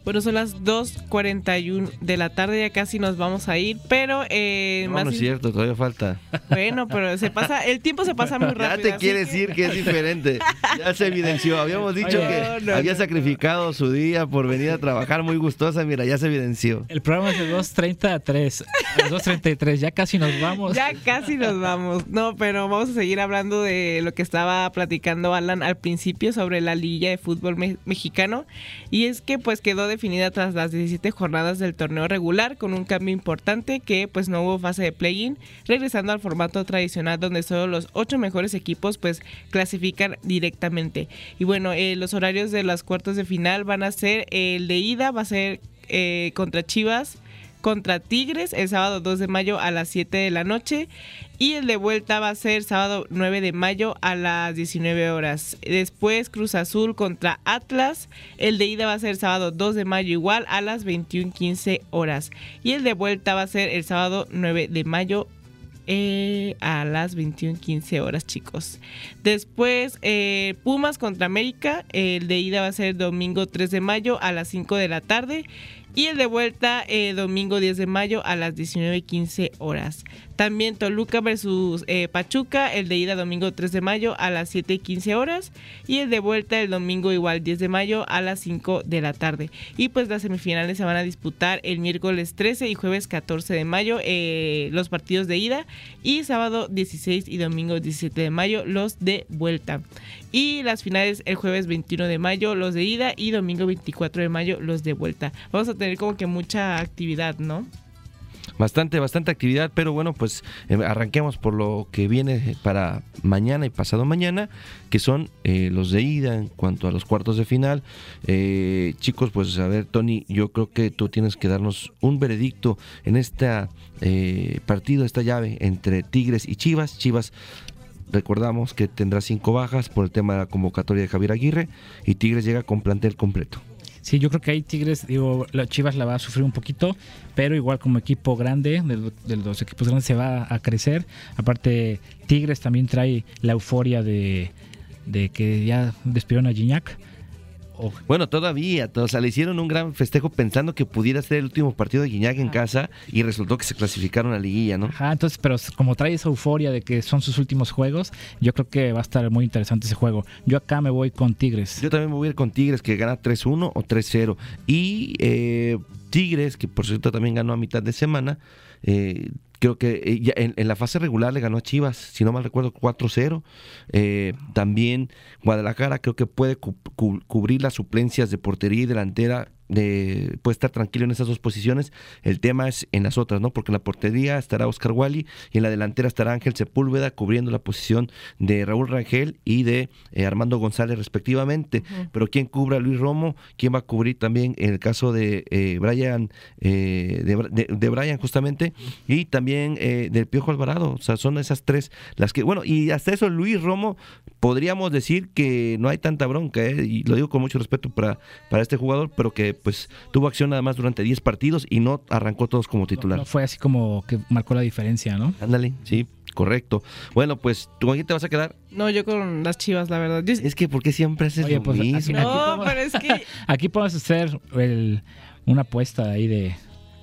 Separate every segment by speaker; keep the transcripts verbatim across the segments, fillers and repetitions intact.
Speaker 1: Bueno, son las dos cuarenta y uno de la tarde, ya casi nos vamos a ir, pero... Eh,
Speaker 2: no,
Speaker 1: más
Speaker 2: no es cierto, todavía falta.
Speaker 1: Bueno, pero se pasa, el tiempo se pasa muy rápido.
Speaker 2: Ya te quiere
Speaker 1: que...
Speaker 2: decir que es diferente, ya se evidenció. Habíamos dicho
Speaker 3: Oye,
Speaker 2: que
Speaker 1: no, no,
Speaker 2: había
Speaker 1: no.
Speaker 2: sacrificado su día por venir a trabajar muy gustosa, mira, ya se evidenció.
Speaker 3: El programa es de dos treinta a tres, a las dos treinta y tres, ya casi nos vamos.
Speaker 1: Ya casi nos vamos. No, pero vamos a seguir hablando de lo que estaba platicando Alan al principio sobre la Liga de Fútbol me- Mexicano. Y es que pues quedó definida tras las diecisiete jornadas del torneo regular con un cambio importante que pues no hubo fase de play-in, regresando al formato tradicional donde solo los ocho mejores equipos pues clasifican directamente. Y bueno, eh, los horarios de las cuartos de final van a ser, eh, el de ida va a ser eh, contra Chivas, contra Tigres el sábado dos de mayo a las siete de la noche y el de vuelta va a ser sábado nueve de mayo a las diecinueve horas. Después Cruz Azul contra Atlas, el de ida va a ser sábado dos de mayo igual a las veintiuna quince horas y el de vuelta va a ser el sábado nueve de mayo Eh, a las veintiuna quince horas, chicos. Después eh, Pumas contra América, el de ida va a ser domingo tres de mayo a las cinco de la tarde y el de vuelta eh, domingo diez de mayo a las diecinueve quince horas. También Toluca versus eh, Pachuca, el de ida domingo tres de mayo a las siete quince horas y el de vuelta el domingo igual diez de mayo a las cinco de la tarde. Y pues las semifinales se van a disputar el miércoles trece y jueves catorce de mayo, eh, los partidos de ida, y sábado dieciséis y domingo diecisiete de mayo los de vuelta. Y las finales el jueves veintiuno de mayo los de ida y domingo veinticuatro de mayo los de vuelta. Vamos a tener como que mucha actividad, ¿no?
Speaker 2: Bastante, bastante actividad, pero bueno, pues eh, arranquemos por lo que viene para mañana y pasado mañana, que son eh, los de ida en cuanto a los cuartos de final. Eh, chicos, pues a ver, Tony, yo creo que tú tienes que darnos un veredicto en este eh, partido, esta llave entre Tigres y Chivas. Chivas, recordamos que tendrá cinco bajas por el tema de la convocatoria de Javier Aguirre y Tigres llega con plantel completo.
Speaker 3: Sí, yo creo que ahí Tigres, digo, la Chivas la va a sufrir un poquito, pero igual como equipo grande, de, de los equipos grandes se va a crecer. Aparte, Tigres también trae la euforia de, de que ya despidieron a Gignac. Oh.
Speaker 2: Bueno, todavía, o sea, le hicieron un gran festejo pensando que pudiera ser el último partido de Gignac en casa y resultó que se clasificaron a liguilla, ¿no?
Speaker 3: Ajá, entonces, pero como trae esa euforia de que son sus últimos juegos, yo creo que va a estar muy interesante ese juego. Yo acá me voy con Tigres.
Speaker 2: Yo también me voy a ir con Tigres, que gana tres uno o tres cero. Y eh, Tigres, que por cierto también ganó a mitad de semana, eh, creo que eh, ya en, en la fase regular le ganó a Chivas, si no mal recuerdo, cuatro cero. Eh, también Guadalajara creo que puede cu- cu- cubrir las suplencias de portería y delantera. De, puede estar tranquilo en esas dos posiciones. El tema es en las otras, ¿no? Porque en la portería estará Oscar Wally y en la delantera estará Ángel Sepúlveda cubriendo la posición de Raúl Rangel y de eh, Armando González respectivamente. Uh-huh. Pero ¿quién cubra a Luis Romo? ¿Quién va a cubrir también en el caso de eh, Brian eh, de, de, de Brian justamente? Y también eh, del Piojo Alvarado. O sea, son esas tres las que, bueno, y hasta eso Luis Romo podríamos decir que no hay tanta bronca, ¿eh? Y lo digo con mucho respeto para, para este jugador, pero que pues tuvo acción nada más durante diez partidos y no arrancó todos como titular.
Speaker 3: No, no fue así como que marcó la diferencia, ¿no?
Speaker 2: Ándale, sí, correcto. Bueno, pues, ¿tú con quién te vas a quedar?
Speaker 1: No, yo con las Chivas, la verdad. Yo...
Speaker 2: Es que, ¿por qué siempre haces
Speaker 3: Oye,
Speaker 2: lo
Speaker 3: pues,
Speaker 2: mismo?
Speaker 3: aquí,
Speaker 1: no,
Speaker 3: aquí podemos,
Speaker 1: pero es que...
Speaker 3: aquí podemos hacer el, una apuesta ahí de...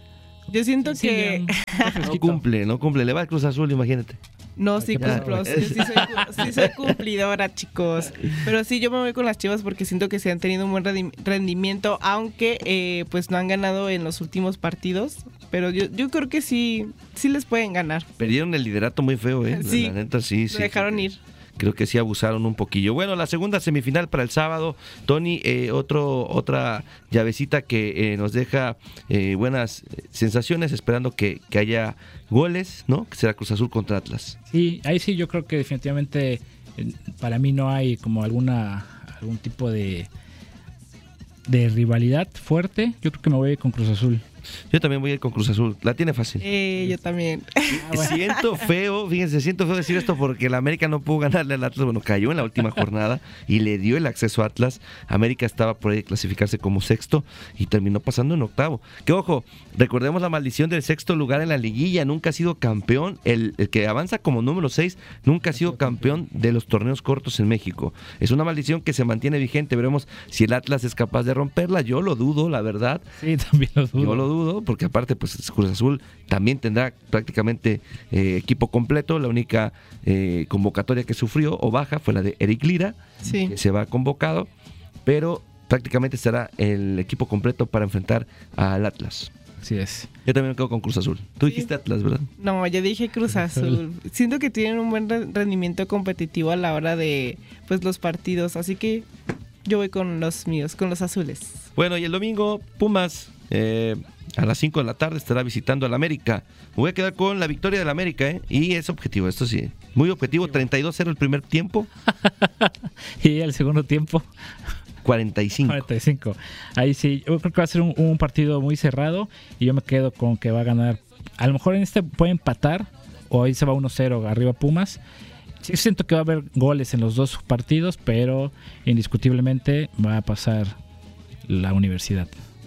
Speaker 1: Yo siento
Speaker 3: sí,
Speaker 1: que...
Speaker 2: No cumple, no cumple. Le va al Cruz Azul, imagínate.
Speaker 1: No, sí cumplo, sí, sí, soy, sí soy cumplidora, chicos. Pero sí, yo me voy con las Chivas porque siento que se han tenido un buen rendimiento, aunque eh, pues no han ganado en los últimos partidos. Pero yo, yo creo que sí, sí les pueden ganar.
Speaker 2: Perdieron el liderato muy feo, ¿eh?
Speaker 1: Sí,
Speaker 2: la neta, sí, sí.
Speaker 1: Se dejaron ir.
Speaker 2: Creo que sí abusaron un poquillo. Bueno, la segunda semifinal para el sábado, Tony, eh, otro otra llavecita que eh, nos deja eh, buenas sensaciones, esperando que, que haya goles, ¿no? Que será Cruz Azul contra Atlas.
Speaker 3: Sí, ahí sí yo creo que definitivamente eh, para mí no hay como alguna algún tipo de de rivalidad fuerte. Yo creo que me voy con Cruz Azul.
Speaker 2: Yo también voy a ir con Cruz Azul. La tiene fácil.
Speaker 1: Eh, yo también.
Speaker 3: Ah, bueno.
Speaker 2: Siento feo, fíjense, siento feo decir esto porque el América no pudo ganarle al Atlas. Bueno, cayó en la última jornada y le dio el acceso a Atlas. América estaba por ahí de clasificarse como sexto y terminó pasando en octavo. Que ojo, recordemos la maldición del sexto lugar en la liguilla. Nunca ha sido campeón. El, el que avanza como número seis nunca ha sido campeón de los torneos cortos en México. Es una maldición que se mantiene vigente. Veremos si el Atlas es capaz de romperla. Yo lo dudo, la verdad.
Speaker 3: Sí, también lo dudo.
Speaker 2: Yo lo dudo, porque aparte, pues Cruz Azul también tendrá prácticamente eh, equipo completo. La única eh, convocatoria que sufrió o baja fue la de Eric Lira,
Speaker 1: Sí.
Speaker 2: que se va convocado, pero prácticamente estará el equipo completo para enfrentar al Atlas.
Speaker 3: Así es.
Speaker 2: Yo también me quedo con Cruz Azul. Tú
Speaker 1: Sí.
Speaker 2: dijiste Atlas, ¿verdad?
Speaker 1: No, yo dije Cruz Azul. Siento que tienen un buen re- rendimiento competitivo a la hora de pues los partidos, así que yo voy con los míos, con los azules.
Speaker 2: Bueno, y el domingo, Pumas, eh, a las cinco de la tarde estará visitando al América. Me voy a quedar con la victoria del América, ¿eh? Y es objetivo, esto sí. Muy objetivo, treinta y dos cero el primer tiempo,
Speaker 3: Y el segundo tiempo,
Speaker 2: cuarenta y cinco.
Speaker 3: cuarenta y cinco. Ahí sí, yo creo que va a ser un, un partido muy cerrado y yo me quedo con que va a ganar. A lo mejor en este puede empatar o ahí se va uno cero arriba Pumas. Sí siento que va a haber goles en los dos partidos, pero indiscutiblemente va a pasar la Universidad.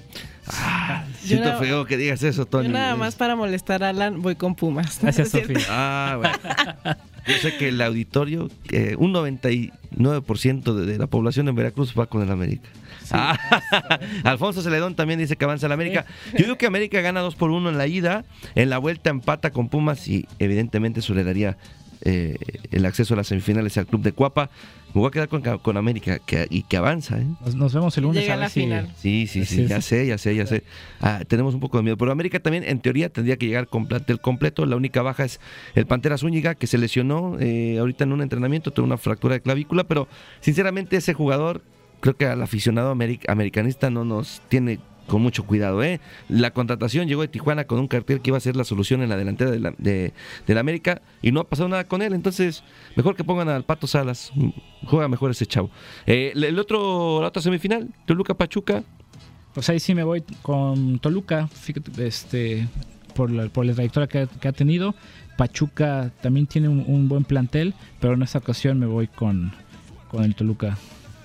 Speaker 2: Ah,
Speaker 1: Yo
Speaker 2: siento
Speaker 1: nada-
Speaker 2: feo que digas eso, Tony.
Speaker 1: Yo nada más para molestar a Alan voy con Pumas.
Speaker 3: Gracias,
Speaker 1: ¿No es cierto?
Speaker 3: Sofía.
Speaker 2: Ah, bueno. Yo sé que el auditorio, eh, un noventa y nueve por ciento de, de la población en Veracruz va con el América. Ah, Alfonso Celedón también dice que avanza el América. Yo digo que América gana dos por uno en la ida, en la vuelta empata con Pumas y evidentemente eso le daría eh, el acceso a las semifinales al club de Cuapa. Me voy a quedar con, con América que, y que avanza, ¿eh?
Speaker 3: Nos, nos vemos el lunes.
Speaker 1: Llega a la
Speaker 3: ver si-
Speaker 1: final.
Speaker 2: Sí, sí, sí,
Speaker 3: Sí,
Speaker 2: ya
Speaker 3: sí.
Speaker 2: sé, ya sé, ya sé. Ah, tenemos un poco de miedo. Pero América también, en teoría, tendría que llegar con plantel completo. La única baja es el Pantera Zúñiga, que se lesionó eh, ahorita en un entrenamiento, tuvo una fractura de clavícula. Pero, sinceramente, ese jugador, creo que al aficionado americ- americanista no nos tiene con mucho cuidado, ¿eh? La contratación llegó de Tijuana con un cartel que iba a ser la solución en la delantera de la, de, de la América y no ha pasado nada con él, entonces mejor que pongan al Pato Salas, juega mejor ese chavo. Eh, el otro, la otra semifinal, Toluca Pachuca,
Speaker 3: Pues ahí sí me voy con Toluca, fíjate, este, por la, por la trayectoria que, que ha tenido. Pachuca también tiene un, un buen plantel, pero en esta ocasión me voy con, con el Toluca.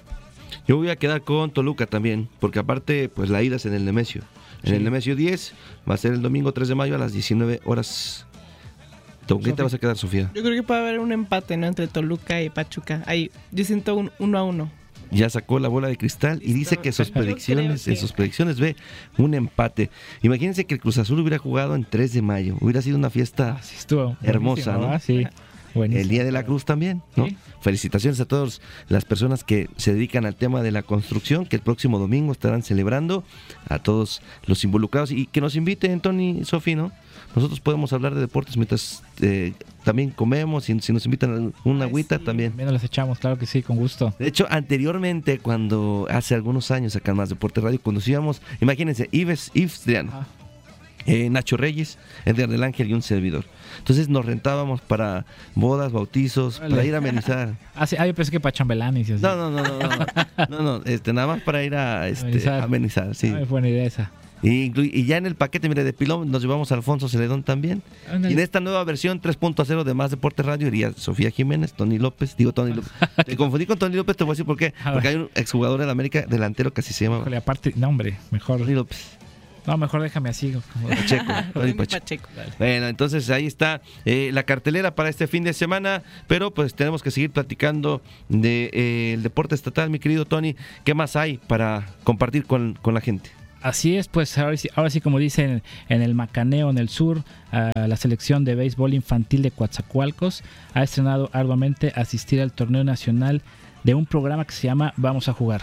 Speaker 2: yo voy a quedar con Toluca también, porque aparte, pues la ida es en el Nemesio. En
Speaker 3: Sí.
Speaker 2: el Nemesio diez, va a ser el domingo tres de mayo a las diecinueve horas. ¿Con quién te
Speaker 3: Sofía.
Speaker 2: vas a quedar, Sofía?
Speaker 1: Yo creo que puede haber un empate, ¿no? Entre Toluca y Pachuca. Ahí, yo siento un uno a uno.
Speaker 2: Ya sacó la bola de cristal y
Speaker 1: Listo.
Speaker 2: dice que sus
Speaker 1: Yo
Speaker 2: predicciones,
Speaker 1: creo
Speaker 2: en
Speaker 1: que-
Speaker 2: sus predicciones ve un empate. Imagínense que el Cruz Azul hubiera jugado en tres de mayo, hubiera sido una fiesta
Speaker 3: Ah, sí, estuvo
Speaker 2: hermosa,
Speaker 3: buenísimo,
Speaker 2: ¿no?
Speaker 3: ¿verdad? Sí, buenísimo.
Speaker 2: el Día de la Cruz también, ¿no?
Speaker 3: Sí.
Speaker 2: Felicitaciones a todas las personas que se dedican al tema de la construcción, que el próximo domingo estarán celebrando, a todos los involucrados y que nos inviten, Tony y Sofi, ¿no? Nosotros podemos hablar de deportes mientras eh, también comemos y si nos invitan a una
Speaker 1: Ay,
Speaker 2: agüita
Speaker 1: sí.
Speaker 2: también.
Speaker 3: También nos las echamos, claro que sí, con gusto.
Speaker 2: De hecho, anteriormente, cuando hace algunos años acá en Más Deporte Radio, conducíamos, imagínense, Ives, Ives Triano,
Speaker 3: Ah,
Speaker 2: eh, Nacho Reyes, Edgar del Ángel y un servidor. Entonces nos rentábamos para bodas, bautizos,
Speaker 3: Vale.
Speaker 2: para ir a amenizar.
Speaker 3: ah, sí, ah, yo pensé que para chambelanes y así.
Speaker 2: No, no, no, no, no, no, no, no, este, nada más para ir a este,
Speaker 3: Amenizar.
Speaker 2: amenizar, sí.
Speaker 3: Ah, es buena idea esa.
Speaker 2: Y, inclu- y ya en el paquete, mire, de pilón nos llevamos a Alfonso Celedón también.
Speaker 3: Ándale.
Speaker 2: Y en esta nueva versión tres punto cero de Más Deporte Radio iría Sofía Jiménez, Tony López, digo Tony López. Te confundí con Tony López, te voy a decir por qué.
Speaker 3: A ver.
Speaker 2: Porque hay un exjugador de la América, delantero que así se llama.
Speaker 3: Híjole, aparte, no, hombre, mejor.
Speaker 2: Tony López.
Speaker 3: No, mejor déjame así. como-
Speaker 2: Pacheco, Tony
Speaker 1: Tony
Speaker 2: Pacheco.
Speaker 1: Pacheco.
Speaker 2: Bueno, entonces ahí está eh, la cartelera para este fin de semana, pero pues tenemos que seguir platicando del de, eh, el deporte estatal, mi querido Tony. ¿Qué más hay para compartir con, con la gente?
Speaker 3: Así es, pues ahora sí, ahora sí como dicen en el Macaneo, en el sur, a la selección de béisbol infantil de Coatzacoalcos ha estrenado arduamente asistir al torneo nacional de un programa que se llama Vamos a Jugar.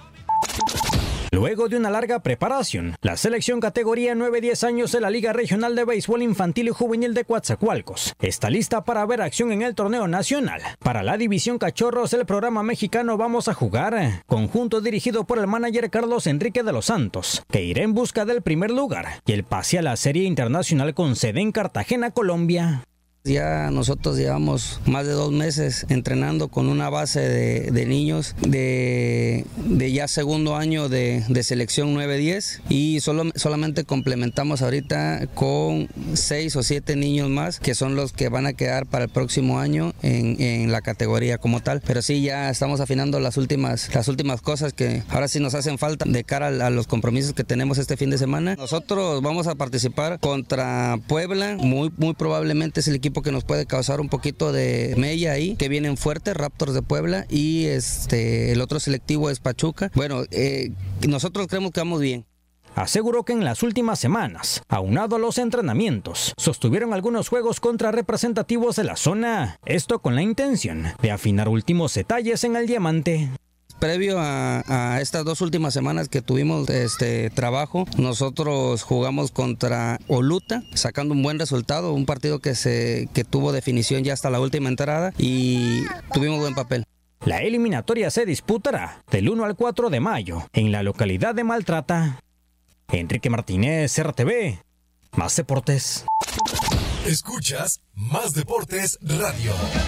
Speaker 4: Luego de una larga preparación, la selección categoría nueve diez años de la Liga Regional de Béisbol Infantil y Juvenil de Coatzacoalcos está lista para ver acción en el torneo nacional. Para la división Cachorros del programa mexicano Vamos a Jugar, conjunto dirigido por el manager Carlos Enrique de los Santos, que irá en busca del primer lugar y el pase a la Serie Internacional con sede en Cartagena, Colombia.
Speaker 5: Ya nosotros llevamos más de dos meses entrenando con una base de, de niños de, de ya segundo año de, de selección nueve diez y solo, solamente complementamos ahorita con seis o siete niños más que son los que van a quedar para el próximo año en, en la categoría como tal. Pero sí, ya estamos afinando las últimas, las últimas cosas que ahora sí nos hacen falta de cara a, a los compromisos que tenemos este fin de semana. Nosotros vamos a participar contra Puebla, muy, muy probablemente es el equipo que nos puede causar un poquito de mella ahí, que vienen fuertes, Raptors de Puebla, y este el otro selectivo es Pachuca. Bueno, eh, nosotros creemos que vamos bien.
Speaker 4: Aseguró que en las últimas semanas, aunado a los entrenamientos, sostuvieron algunos juegos contra representativos de la zona, esto con la intención de afinar últimos detalles en el diamante.
Speaker 5: Previo a, a estas dos últimas semanas que tuvimos este trabajo, nosotros jugamos contra Oluta, sacando un buen resultado, un partido que se que tuvo definición ya hasta la última entrada y tuvimos buen papel.
Speaker 4: La eliminatoria se disputará del uno al cuatro de mayo en la localidad de Maltrata. Enrique Martínez, R T V, Más Deportes.
Speaker 6: Escuchas Más Deportes Radio.